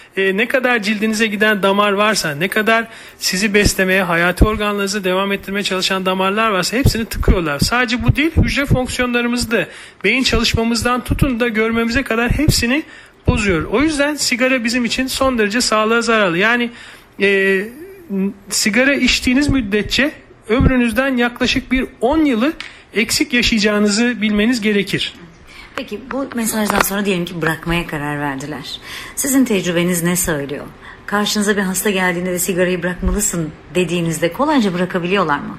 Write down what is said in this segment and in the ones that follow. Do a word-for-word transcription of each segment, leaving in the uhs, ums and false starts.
e, ne kadar cildinize giden damar varsa, ne kadar sizi beslemeye, hayati organlarınızı devam ettirmeye çalışan damarlar varsa hepsini tıkıyorlar. Sadece bu değil, hücre fonksiyonlarımızı da, beyin çalışmamızdan tutun da görmemize kadar hepsini bozuyor. O yüzden sigara bizim için son derece sağlığa zararlı. Yani e, sigara içtiğiniz müddetçe ömrünüzden yaklaşık bir on yılı eksik yaşayacağınızı bilmeniz gerekir. Peki bu mesajdan sonra diyelim ki bırakmaya karar verdiler. Sizin tecrübeniz ne söylüyor? Karşınıza bir hasta geldiğinde de sigarayı bırakmalısın dediğinizde kolayca bırakabiliyorlar mı?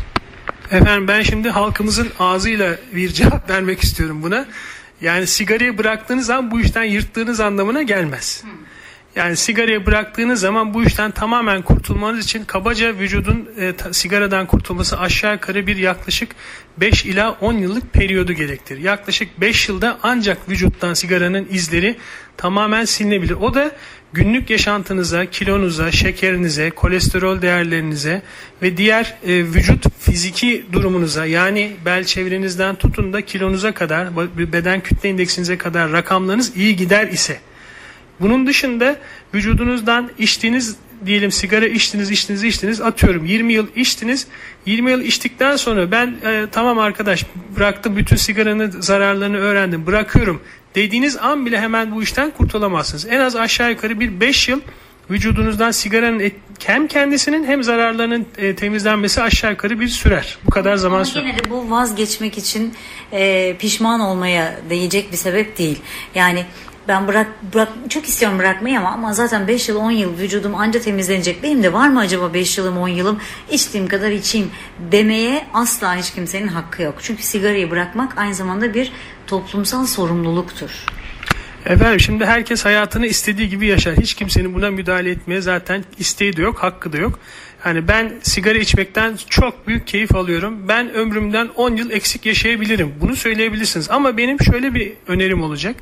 Efendim ben şimdi halkımızın ağzıyla bir cevap vermek istiyorum buna. Yani sigarayı bıraktığınız zaman bu işten yırttığınız anlamına gelmez. Hmm. Yani sigarayı bıraktığınız zaman bu işten tamamen kurtulmanız için kabaca vücudun e, ta, sigaradan kurtulması aşağı yukarı bir yaklaşık beş ila on yıllık periyodu gerektirir. Yaklaşık beş yılda ancak vücuttan sigaranın izleri tamamen silinebilir. O da günlük yaşantınıza, kilonuza, şekerinize, kolesterol değerlerinize ve diğer e, vücut fiziki durumunuza, yani bel çevrenizden tutun da kilonuza kadar, beden kütle indeksinize kadar rakamlarınız iyi gider ise, bunun dışında vücudunuzdan içtiğiniz, diyelim sigara içtiniz, içtiniz, içtiniz, atıyorum yirmi yıl içtiniz, yirmi yıl içtikten sonra ben e, tamam arkadaş bıraktım, bütün sigaranın zararlarını öğrendim, bırakıyorum dediğiniz an bile hemen bu işten kurtulamazsınız. En az aşağı yukarı bir beş yıl vücudunuzdan sigaranın et, hem kendisinin hem zararlarının e, temizlenmesi aşağı yukarı bir sürer. Bu kadar zaman Ama sürer. Yine de bu vazgeçmek için e, pişman olmaya değecek bir sebep değil. Yani ben bırak, bırak çok istiyorum bırakmayı ama, ama zaten beş yıl on yıl vücudum anca temizlenecek. Benim de var mı acaba beş yılım on yılım, içtiğim kadar içeyim demeye asla hiç kimsenin hakkı yok. Çünkü sigarayı bırakmak aynı zamanda bir toplumsal sorumluluktur. Efendim şimdi herkes hayatını istediği gibi yaşar. Hiç kimsenin buna müdahale etmeye zaten isteği de yok, hakkı da yok. Yani ben sigara içmekten çok büyük keyif alıyorum. Ben ömrümden on yıl eksik yaşayabilirim. Bunu söyleyebilirsiniz. Ama benim şöyle bir önerim olacak.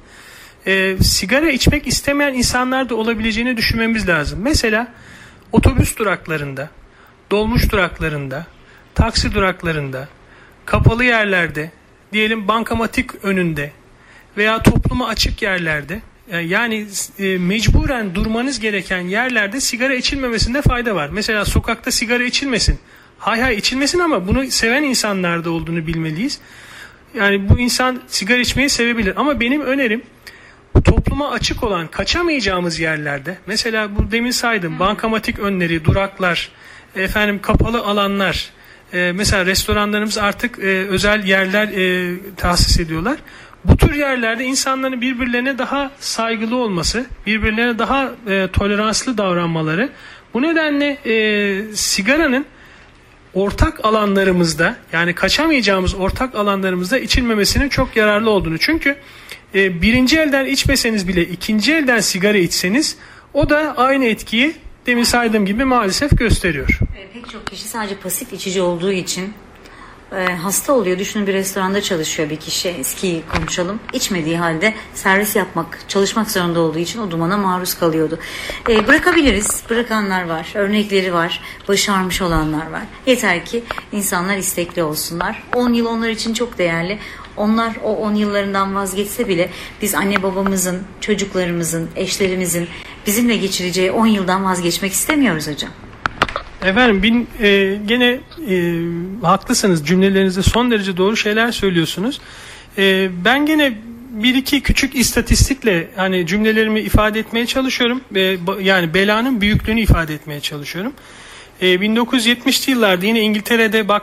E, sigara içmek istemeyen insanlar da olabileceğini düşünmemiz lazım. Mesela otobüs duraklarında, dolmuş duraklarında, taksi duraklarında, kapalı yerlerde, diyelim bankamatik önünde veya topluma açık yerlerde, yani e, mecburen durmanız gereken yerlerde sigara içilmemesinde fayda var. Mesela sokakta sigara içilmesin. Hay hay içilmesin ama bunu seven insanlar da olduğunu bilmeliyiz. Yani bu insan sigara içmeyi sevebilir ama benim önerim topluma açık olan, kaçamayacağımız yerlerde, mesela bu demin saydım bankamatik önleri, duraklar, efendim kapalı alanlar, e, mesela restoranlarımız artık e, özel yerler e, tahsis ediyorlar. Bu tür yerlerde insanların birbirlerine daha saygılı olması, birbirlerine daha e, toleranslı davranmaları, bu nedenle e, sigaranın ortak alanlarımızda, yani kaçamayacağımız ortak alanlarımızda içilmemesinin çok yararlı olduğunu. Çünkü e, birinci elden içmeseniz bile ikinci elden sigara içseniz o da aynı etkiyi demin saydığım gibi maalesef gösteriyor. E, pek çok kişi sadece pasif içici olduğu için e, hasta oluyor. Düşünün, bir restoranda çalışıyor bir kişi, eskiyi konuşalım. İçmediği halde servis yapmak, çalışmak zorunda olduğu için o dumana maruz kalıyordu. E, bırakabiliriz. Bırakanlar var. Örnekleri var. Başarmış olanlar var. Yeter ki insanlar istekli olsunlar. on yıl onlar için çok değerli. Onlar o on yıllarından vazgeçse bile biz anne babamızın, çocuklarımızın, eşlerimizin bizimle geçireceği on yıldan vazgeçmek istemiyoruz hocam. Efendim bin, e, gene e, haklısınız, cümlelerinizde son derece doğru şeyler söylüyorsunuz. E, ben gene bir iki küçük istatistikle hani cümlelerimi ifade etmeye çalışıyorum. E, yani belanın büyüklüğünü ifade etmeye çalışıyorum. E, bin dokuz yüz yetmişli yıllarda yine İngiltere'de bak